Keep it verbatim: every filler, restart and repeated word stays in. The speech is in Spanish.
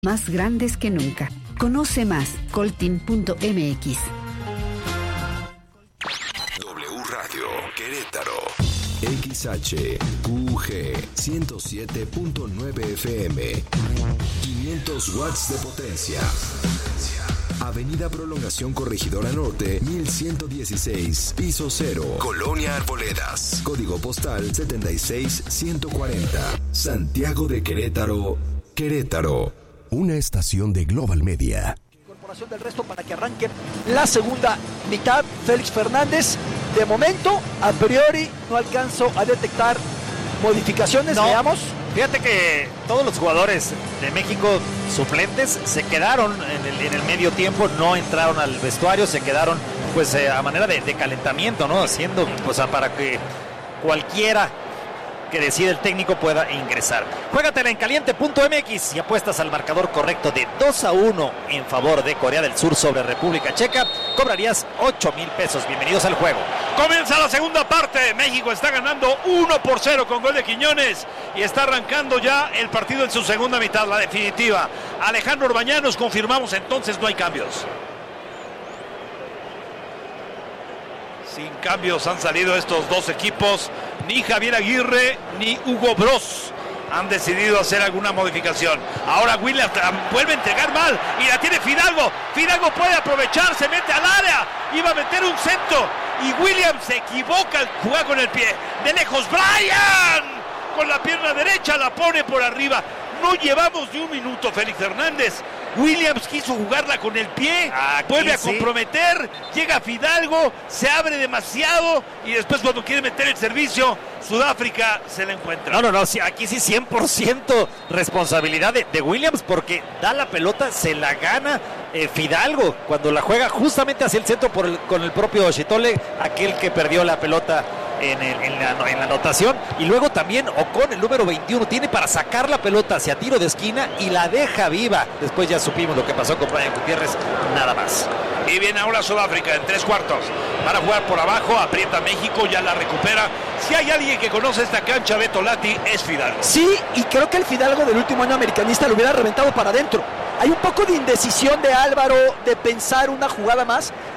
Más grandes que nunca. Conoce más, coltin punto m x. W Radio Querétaro. X H Q G ciento siete punto nueve F M. quinientos watts de potencia. Avenida Prolongación Corregidora Norte, mil ciento dieciséis, piso cero, Colonia Arboledas. Código postal setenta y seis ciento cuarenta. Santiago de Querétaro, Querétaro. Una estación de Global Media. Incorporación del resto para que arranque la segunda mitad. Félix Fernández, de momento, a priori, no alcanzo a detectar modificaciones. No. Veamos. Fíjate que todos los jugadores de México suplentes se quedaron en el, en el medio tiempo, no entraron al vestuario, se quedaron pues eh, a manera de, de calentamiento, ¿no? Haciendo pues para que cualquiera que decide el técnico pueda ingresar. Juégatela en caliente punto m x y apuestas al marcador correcto de dos a uno en favor de Corea del Sur sobre República Checa. Cobrarías ocho mil pesos. Bienvenidos al juego. Comienza la segunda parte. México está ganando uno por cero con gol de Quiñones y está arrancando ya el partido en su segunda mitad, la definitiva. Alejandro Orbañanos, confirmamos entonces no hay cambios. Sin cambios han salido estos dos equipos. Ni Javier Aguirre ni Hugo Bros han decidido hacer alguna modificación. Ahora Williams vuelve a entregar mal y la tiene Fidalgo. Fidalgo puede aprovechar, se mete al área. Iba a meter un centro y Williams se equivoca al jugar con el pie. De lejos, Brian con la pierna derecha la pone por arriba. No llevamos ni un minuto, Félix Fernández. Williams quiso jugarla con el pie, Aquí vuelve a sí. comprometer, llega Fidalgo, se abre demasiado y después cuando quiere meter el servicio, Sudáfrica se la encuentra. No, no, no, sí, aquí sí cien por ciento responsabilidad de, de Williams porque da la pelota, se la gana eh, Fidalgo cuando la juega justamente hacia el centro por el, con el propio Chitole, aquel que perdió la pelota en, el, en, la, en la anotación. Y luego también Ocon, el número veintiuno, tiene para sacar la pelota hacia tiro de esquina y la deja viva. Después ya supimos lo que pasó con Brian Gutiérrez, nada más. Y viene ahora Sudáfrica en tres cuartos. Van a jugar por abajo, aprieta México, ya la recupera. Si hay alguien que conoce esta cancha, Beto Lati, es Fidalgo. Sí, y creo que el Fidalgo del último año americanista lo hubiera reventado para adentro. Hay un poco de indecisión de Álvaro de pensar una jugada más.